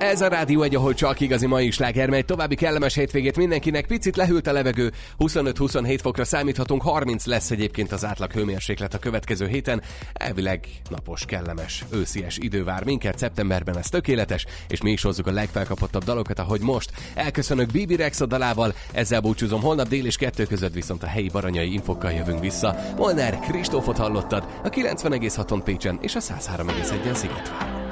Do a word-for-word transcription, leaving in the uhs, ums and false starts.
Ez a Rádió egy, ahol csak igazi mai sláger megy. További kellemes hétvégét mindenkinek. Picit lehűlt a levegő, huszonöt-huszonhét fokra számíthatunk, harminc lesz egyébként az átlag hőmérséklet a következő héten. Elvileg napos, kellemes, őszies idő vár minket, szeptemberben ez tökéletes, és mi is hozzuk a legfelkapottabb dalokat, ahogy most. Elköszönök Bibi Rexa dalával, ezzel búcsúzom, holnap dél és kettő között viszont a helyi baranyai infokkal jövünk vissza. Molnár Kristófot hallottad, a kilencven egész haton Pécsen és a száz három egész egyen Szigetvár.